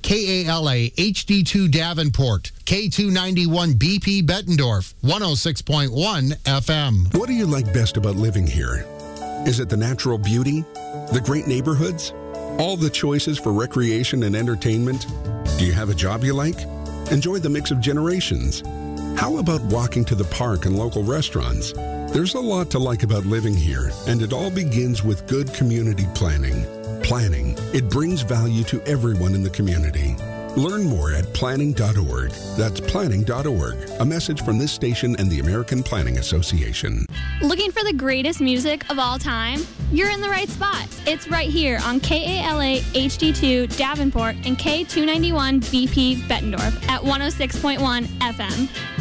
KALA HD2 Davenport, K291 BP Bettendorf, 106.1 FM. What do you like best about living here? Is it the natural beauty? The great neighborhoods? All the choices for recreation and entertainment? Do you have a job you like? Enjoy the mix of generations? How about walking to the park and local restaurants? There's a lot to like about living here, and it all begins with good community planning. Planning. It brings value to everyone in the community. Learn more at planning.org. That's planning.org. A message from this station and the American Planning Association. Looking for the greatest music of all time? You're in the right spot. It's right here on KALA HD2 Davenport and K291 BP Bettendorf at 106.1 FM.